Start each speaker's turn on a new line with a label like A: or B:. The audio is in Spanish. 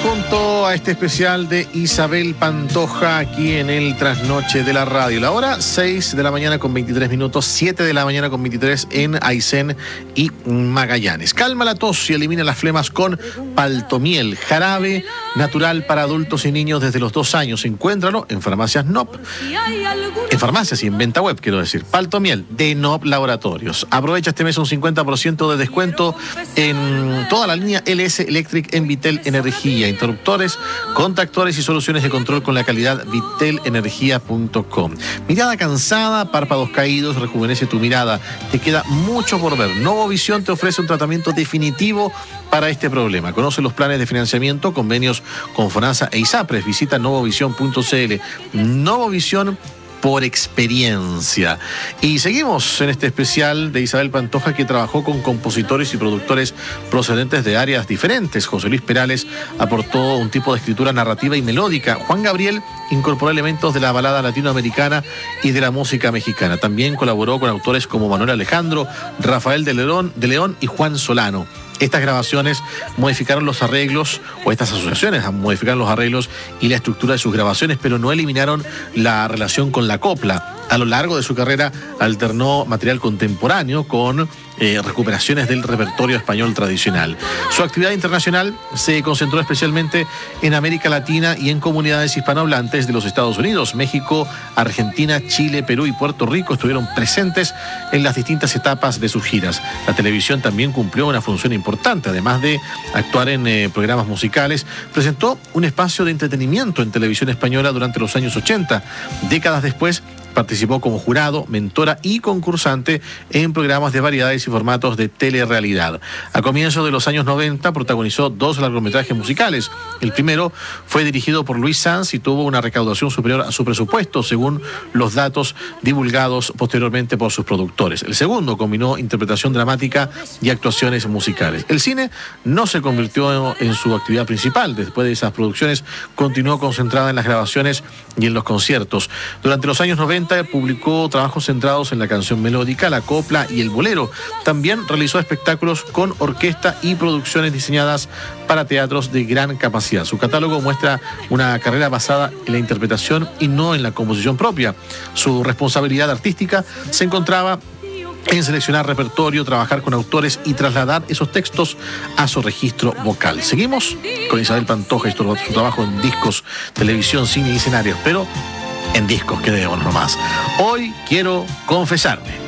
A: junto a este especial de Isabel Pantoja aquí en el Trasnoche de la Radio. La hora 6 de la mañana con 23 minutos, 7 de la mañana con 23 en Aysén y Magallanes. Calma la tos y elimina las flemas con Paltomiel, jarabe natural para adultos y niños desde los 2 años. Encuéntralo en farmacias NOP. En farmacias y en venta web, quiero decir. Paltomiel de NOP Laboratorios. Aprovecha este mes un 50% de descuento en toda la línea LS Electric en Vitel Energía. Interruptores, contactores y soluciones de control con la calidad vitelenergia.com. Mirada cansada, párpados caídos, rejuvenece tu mirada. Te queda mucho por ver. Novovisión te ofrece un tratamiento definitivo para este problema. Conoce los planes de financiamiento, convenios con FONASA e ISAPRES. Visita novovision.cl. Novovisión por experiencia. Y seguimos en este especial de Isabel Pantoja, que trabajó con compositores y productores procedentes de áreas diferentes. José Luis Perales aportó un tipo de escritura narrativa y melódica. Juan Gabriel incorporó elementos de la balada latinoamericana y de la música mexicana. También colaboró con autores como Manuel Alejandro, Rafael de León y Juan Solano. Estas grabaciones modificaron los arreglos, o estas asociaciones modificaron los arreglos y la estructura de sus grabaciones, pero no eliminaron la relación con la copla. A lo largo de su carrera alternó material contemporáneo con recuperaciones del repertorio español tradicional. Su actividad internacional se concentró especialmente en América Latina y en comunidades hispanohablantes de los Estados Unidos. México, Argentina, Chile, Perú y Puerto Rico estuvieron presentes en las distintas etapas de sus giras. La televisión también cumplió una función importante. Además de actuar en programas musicales, presentó un espacio de entretenimiento en televisión española durante los años 80. Décadas después, participó como jurado, mentora y concursante en programas de variedades y formatos de telerrealidad. A comienzos de los años 90 protagonizó 2 largometrajes musicales. El primero fue dirigido por Luis Sanz y tuvo una recaudación superior a su presupuesto, según los datos divulgados posteriormente por sus productores. El segundo combinó interpretación dramática y actuaciones musicales. El cine no se convirtió en su actividad principal. Después de esas producciones continuó concentrada en las grabaciones y en los conciertos. Durante los años 90 publicó trabajos centrados en la canción melódica, la copla y el bolero. También realizó espectáculos con orquesta y producciones diseñadas para teatros de gran capacidad. Su catálogo muestra una carrera basada en la interpretación y no en la composición propia. Su responsabilidad artística se encontraba en seleccionar repertorio, trabajar con autores y trasladar esos textos a su registro vocal. Seguimos con Isabel Pantoja y su trabajo en discos, televisión, cine y escenarios, pero en discos, quedémonos nomás. Hoy quiero confesarme.